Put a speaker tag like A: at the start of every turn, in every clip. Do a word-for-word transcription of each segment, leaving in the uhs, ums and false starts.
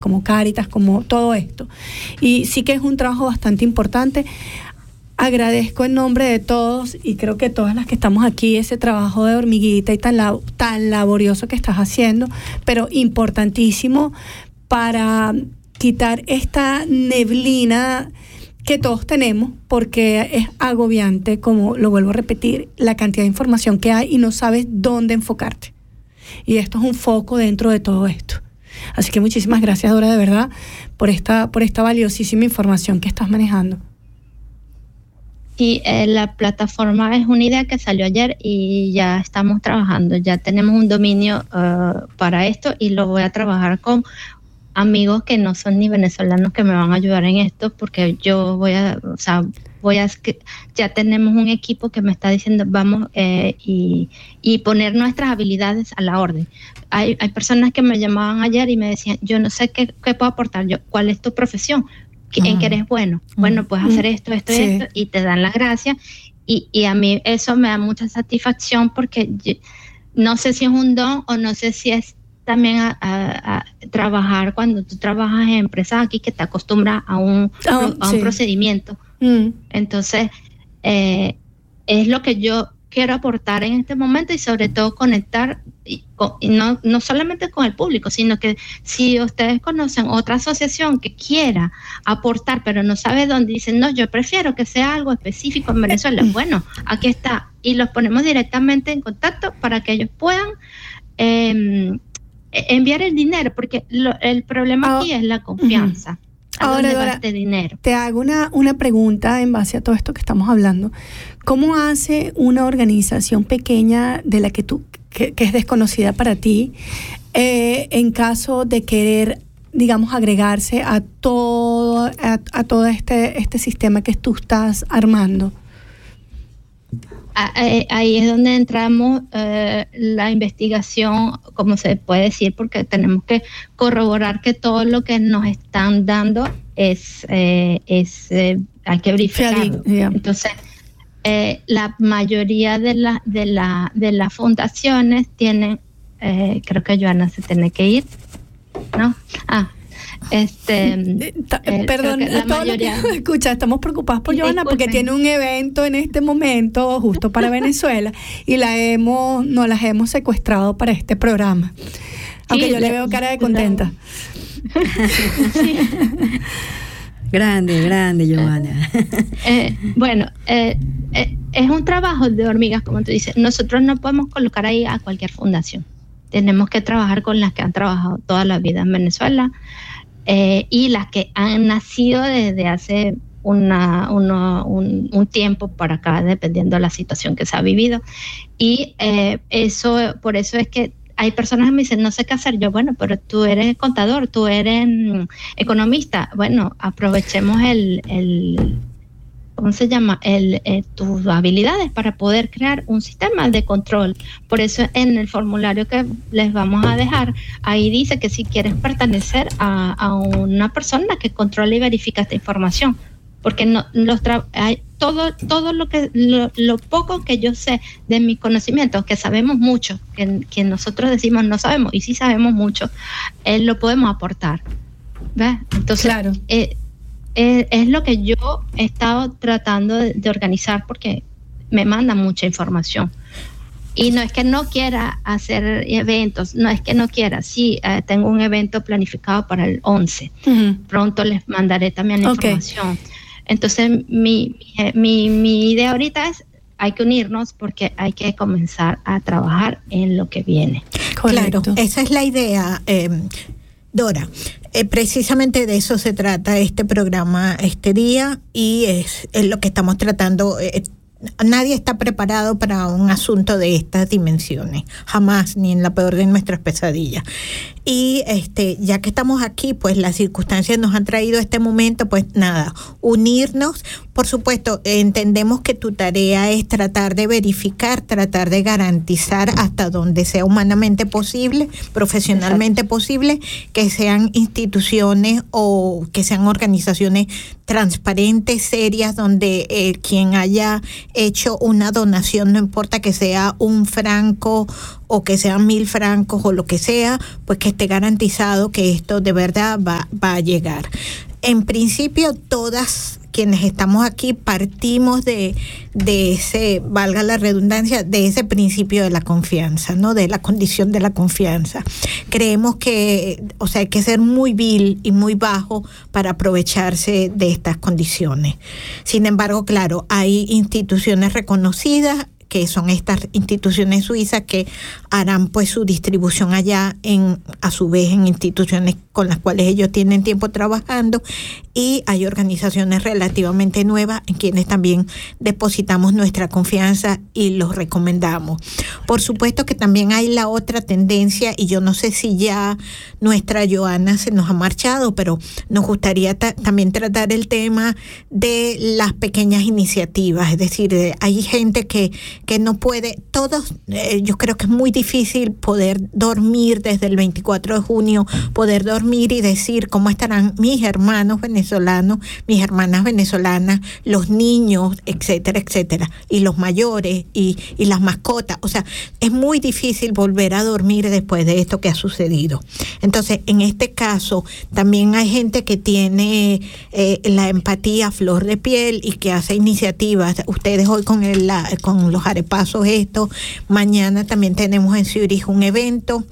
A: como Cáritas, como todo esto. Y sí que es un trabajo bastante importante. Agradezco en nombre de todos y creo que todas las que estamos aquí ese trabajo de hormiguita y tan, lab- tan laborioso que estás haciendo, pero importantísimo para quitar esta neblina que todos tenemos, porque es agobiante, como lo vuelvo a repetir, la cantidad de información que hay y no sabes dónde enfocarte. Y esto es un foco dentro de todo esto. Así que muchísimas gracias, Dora, de verdad, por esta, por esta valiosísima información que estás manejando.
B: Y eh, la plataforma es una idea que salió ayer y ya estamos trabajando, ya tenemos un dominio uh, para esto y lo voy a trabajar con amigos que no son ni venezolanos que me van a ayudar en esto, porque yo voy a, o sea, voy a, ya tenemos un equipo que me está diciendo vamos eh, y, y poner nuestras habilidades a la orden. Hay, hay personas que me llamaban ayer y me decían, yo no sé qué, qué puedo aportar, yo, ¿cuál es tu profesión? ¿En qué eres bueno? Bueno, puedes hacer esto, esto y sí. esto, y te dan las gracias. Y, y a mí eso me da mucha satisfacción porque yo, no sé si es un don o no sé si es también a, a, a trabajar cuando tú trabajas en empresas aquí que te acostumbras a un, oh, a un sí. procedimiento. Mm. Entonces, eh, es lo que yo quiero aportar en este momento y sobre todo conectar, y, con, y no, no solamente con el público, sino que si ustedes conocen otra asociación que quiera aportar, pero no sabe dónde, dicen, no, yo prefiero que sea algo específico en Venezuela. Bueno, aquí está. Y los ponemos directamente en contacto para que ellos puedan eh, enviar el dinero, porque lo, el problema aquí oh, es la confianza. Uh-huh.
A: Ahora, Dora, dinero? Te hago una, una pregunta en base a todo esto que estamos hablando. ¿Cómo hace una organización pequeña de la que tú, que, que es desconocida para ti, eh, en caso de querer, digamos, agregarse a todo, a, a todo este, este sistema que tú estás armando?
B: Ahí es donde entramos eh, la investigación, como se puede decir, porque tenemos que corroborar que todo lo que nos están dando es, eh, es eh, hay que verificarlo. Yeah. Entonces, eh, la mayoría de, la, de, la, de las fundaciones tienen, eh, creo que Joana se tiene que ir, ¿no? Ah. Este,
A: eh, Perdón, la mayoría... que, escucha, estamos preocupados por Joana porque tiene un evento en este momento justo para Venezuela y la hemos, nos las hemos secuestrado para este programa. Aunque sí, yo le veo cara de contenta.
C: Sí. Grande, grande, Joana.
B: Eh, bueno, eh, eh, es un trabajo de hormigas, como tú dices. Nosotros no podemos colocar ahí a cualquier fundación. Tenemos que trabajar con las que han trabajado toda la vida en Venezuela. Eh, y las que han nacido desde hace una, uno, un, un tiempo para acá, dependiendo de la situación que se ha vivido. Y eh, eso, por eso es que hay personas que me dicen, no sé qué hacer. Yo, bueno, pero tú eres contador, tú eres mm, economista. Bueno, aprovechemos el... el ¿cómo se llama? El, eh, tus habilidades para poder crear un sistema de control. Por eso en el formulario que les vamos a dejar, ahí dice que si quieres pertenecer a, a una persona que controle y verifica esta información, porque no, los tra- hay todo, todo lo que lo, lo poco que yo sé de mis conocimientos, que sabemos mucho, que, que nosotros decimos no sabemos, y sí sabemos mucho, eh, lo podemos aportar. ¿Ves? Entonces,
A: claro.
B: eh, Eh, es lo que yo he estado tratando de, de organizar porque me mandan mucha información y no es que no quiera hacer eventos, no es que no quiera, sí, eh, tengo un evento planificado para el once, uh-huh. Pronto les mandaré también la okay. información. Entonces mi, mi, mi idea ahorita es hay que unirnos porque hay que comenzar a trabajar en lo que viene.
D: Correcto. Claro, esa es la idea, eh, Dora. Eh, precisamente de eso se trata este programa este día y es, es lo que estamos tratando. Eh, nadie está preparado para un asunto de estas dimensiones, jamás, ni en la peor de nuestras pesadillas. Y este, ya que estamos aquí, pues las circunstancias nos han traído a este momento, pues nada, unirnos Por supuesto, entendemos que tu tarea es tratar de verificar, tratar de garantizar hasta donde sea humanamente posible, profesionalmente Exacto. posible, que sean instituciones o que sean organizaciones transparentes, serias, donde eh, quien haya hecho una donación, no importa que sea un franco o que sean mil francos o lo que sea, pues que esté garantizado que esto de verdad va, va a llegar. En principio, todas quienes estamos aquí partimos de, de ese, valga la redundancia, de ese principio de la confianza, ¿no? De la condición de la confianza. Creemos que, o sea, hay que ser muy vil y muy bajo para aprovecharse de estas condiciones. Sin embargo, claro, hay instituciones reconocidas, que son estas instituciones suizas que harán pues su distribución allá en a su vez en instituciones con las cuales ellos tienen tiempo trabajando, y hay organizaciones relativamente nuevas en quienes también depositamos nuestra confianza y los recomendamos. Por supuesto que también hay la otra tendencia, y yo no sé si ya nuestra Joana se nos ha marchado, pero nos gustaría ta- también tratar el tema de las pequeñas iniciativas, es decir, eh, hay gente que que no puede, todos, eh, yo creo que es muy difícil poder dormir desde el veinticuatro de junio, poder dormir y decir cómo estarán mis hermanos venezolanos, mis hermanas venezolanas, los niños, etcétera, etcétera, y los mayores y, y las mascotas. O sea, es muy difícil volver a dormir después de esto que ha sucedido. Entonces, en este caso, también hay gente que tiene eh, la empatía a flor de piel y que hace iniciativas. Ustedes hoy con, el, la, con los arepasos esto, mañana también tenemos en Zurich un evento,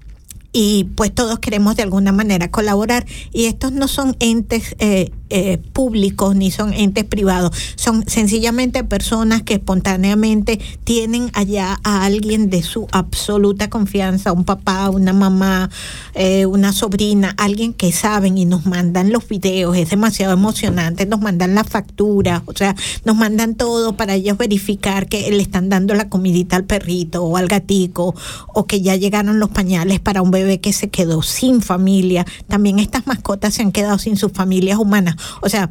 D: y pues todos queremos de alguna manera colaborar, y estos no son entes eh, eh, públicos ni son entes privados, son sencillamente personas que espontáneamente tienen allá a alguien de su absoluta confianza, un papá, una mamá, eh, una sobrina, alguien que saben, y nos mandan los videos, es demasiado emocionante, nos mandan la factura, o sea, nos mandan todo para ellos verificar que le están dando la comidita al perrito o al gatico, o que ya llegaron los pañales para un bebé que se quedó sin familia. También estas mascotas se han quedado sin sus familias humanas. O sea,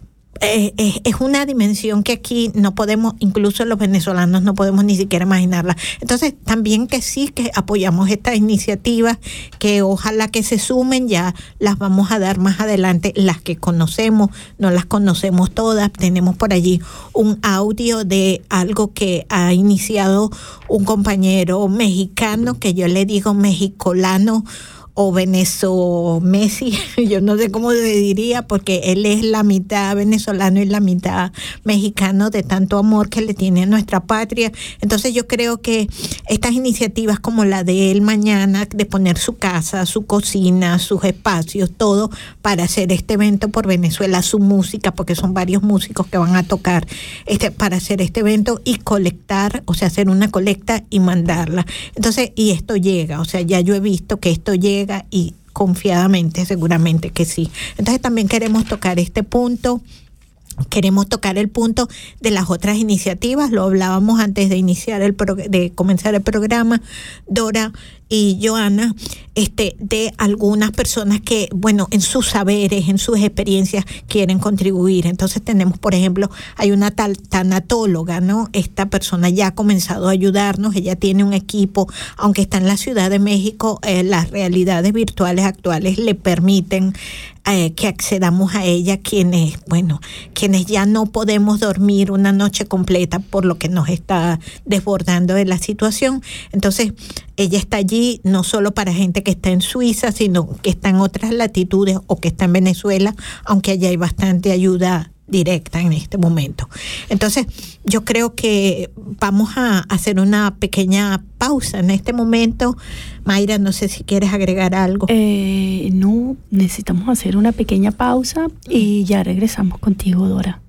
D: eh, eh, es una dimensión que aquí no podemos, incluso los venezolanos no podemos ni siquiera imaginarla. Entonces, también que sí que apoyamos estas iniciativas, que ojalá que se sumen, ya las vamos a dar más adelante, las que conocemos, no las conocemos todas. Tenemos por allí un audio de algo que ha iniciado un compañero mexicano, que yo le digo mexicolano o Venezo Messi, yo no sé cómo se diría, porque él es la mitad venezolano y la mitad mexicano, de tanto amor que le tiene a nuestra patria. Entonces yo creo que estas iniciativas como la de él mañana, de poner su casa, su cocina, sus espacios, todo para hacer este evento por Venezuela, su música, porque son varios músicos que van a tocar este para hacer este evento, y colectar, o sea, hacer una colecta y mandarla. Entonces, y esto llega, o sea, ya yo he visto que esto llega, y confiadamente seguramente que sí. Entonces también queremos tocar este punto, queremos tocar el punto de las otras iniciativas. Lo hablábamos antes de iniciar el pro, de comenzar el programa, Dora y Joana, este, de algunas personas que, bueno, en sus saberes, en sus experiencias quieren contribuir. Entonces tenemos, por ejemplo, hay una tal tanatóloga, ¿no? Esta persona ya ha comenzado a ayudarnos, ella tiene un equipo, aunque está en la Ciudad de México, eh, las realidades virtuales actuales le permiten eh, que accedamos a ella, quienes, bueno, quienes ya no podemos dormir una noche completa por lo que nos está desbordando de la situación. Entonces, ella está allí no solo para gente que está en Suiza, sino que está en otras latitudes o que está en Venezuela, aunque allá hay bastante ayuda directa en este momento. Entonces, yo creo que vamos a hacer una pequeña pausa en este momento. Mayra, no sé si quieres agregar algo.
A: Eh, no, necesitamos hacer una pequeña pausa y ya regresamos contigo, Dora.